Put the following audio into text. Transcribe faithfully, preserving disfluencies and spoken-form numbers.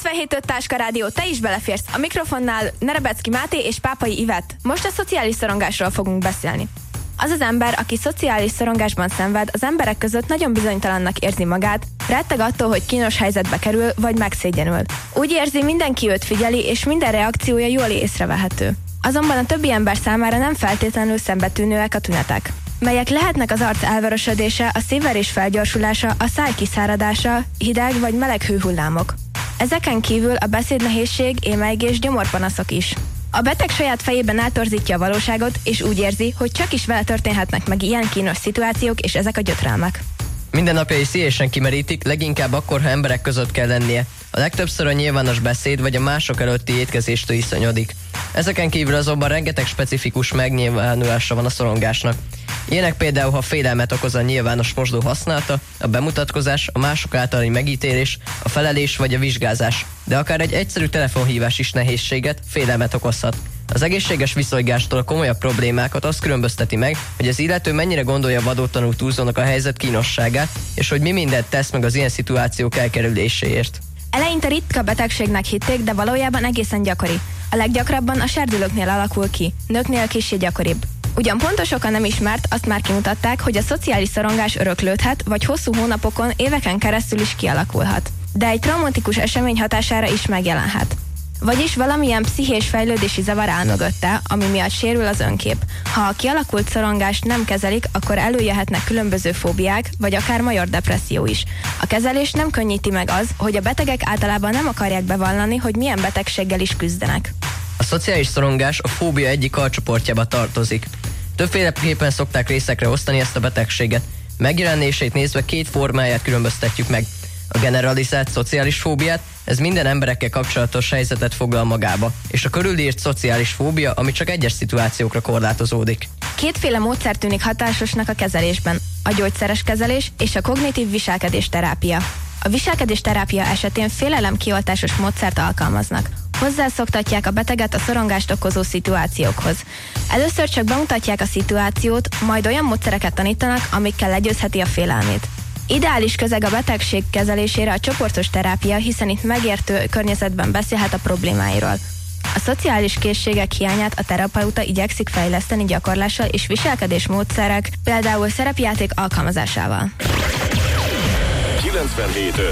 kilencvenhét öt Táska Rádió, te is beleférsz. A mikrofonnál Nerebecki Máté és Pápai Ivett. Most a szociális szorongásról fogunk beszélni. Az az ember, aki szociális szorongásban szenved, az emberek között nagyon bizonytalannak érzi magát, retteg attól, hogy kínos helyzetbe kerül, vagy megszégyenül. Úgy érzi, mindenki őt figyeli, és minden reakciója jól észrevehető. Azonban a többi ember számára nem feltétlenül szembetűnőek a tünetek, melyek lehetnek az arc elvörösödése, a szívverés felgyorsulása, a száj kiszáradása, hideg vagy meleg hőhullámok. Ezeken kívül a beszédnehézség, émelygés, gyomorpanaszok is. A beteg saját fejében eltorzítja a valóságot, és úgy érzi, hogy csak is vele történhetnek meg ilyen kínos szituációk, és ezek a gyötrelmek. Mindennapjai szívesen kimerítik, leginkább akkor, ha emberek között kell lennie. A legtöbbször a nyilvános beszéd vagy a mások előtti étkezéstől iszonyodik. Ezeken kívül azonban rengeteg specifikus megnyilvánulása van a szorongásnak. Ilyenek például, ha félelmet okoz a nyilvános mosdó használata, a bemutatkozás, a mások általi megítélés, a felelés vagy a vizsgázás. De akár egy egyszerű telefonhívás is nehézséget, félelmet okozhat. Az egészséges viszonygástól a komolyabb problémákat azt különbözteti meg, hogy az illető mennyire gondolja vadótlanul túlzónak a helyzet kínosságát, és hogy mi mindent tesz meg az ilyen szituációk elkerüléséért. Eleinte ritka betegségnek hitték, de valójában egészen gyakori. A leggyakrabban a serdülőknél alakul ki, nőknél kissé gyakoribb. Ugyan pontos oka nem ismert, azt már kimutatták, hogy a szociális szorongás öröklődhet, vagy hosszú hónapokon, éveken keresztül is kialakulhat. De egy traumatikus esemény hatására is megjelenhet. Vagyis valamilyen pszichés fejlődési zavar áll mögötte, ami miatt sérül az önkép. Ha a kialakult szorongást nem kezelik, akkor előjöhetnek különböző fóbiák, vagy akár major depresszió is. A kezelés nem könnyíti meg az, hogy a betegek általában nem akarják bevallani, hogy milyen betegséggel is küzdenek. A szociális szorongás a fóbia egyik alcsoportjába tartozik. Többféleképpen szokták részekre osztani ezt a betegséget. Megjelenését nézve két formáját különböztetjük meg. A generalizált szociális fóbiát, ez minden emberekkel kapcsolatos helyzetet foglal magába, és a körülírt szociális fóbia, ami csak egyes szituációkra korlátozódik. Kétféle módszer tűnik hatásosnak a kezelésben, a gyógyszeres kezelés és a kognitív viselkedésterápia. A viselkedésterápia esetén félelemkioltásos módszert alkalmaznak. Hozzászoktatják a beteget a szorongást okozó szituációkhoz. Először csak bemutatják a szituációt, majd olyan módszereket tanítanak, amikkel legyőzheti a félelmét. Ideális közeg a betegség kezelésére a csoportos terápia, hiszen itt megértő környezetben beszélhet a problémáiról. A szociális készségek hiányát a terapeuta igyekszik fejleszteni gyakorlással és viselkedésmódszerek, például szerepjáték alkalmazásával. kilencvenhét öt